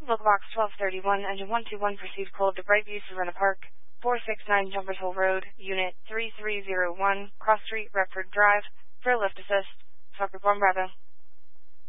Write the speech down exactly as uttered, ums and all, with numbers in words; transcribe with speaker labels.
Speaker 1: Local box twelve thirty-one, engine one two one, proceed cold to Brightview, Savannah Park, four six nine Jumpers Hole Road, unit three three zero one, Cross Street, Redford Drive, for a lift assist. Fokker one Bravo.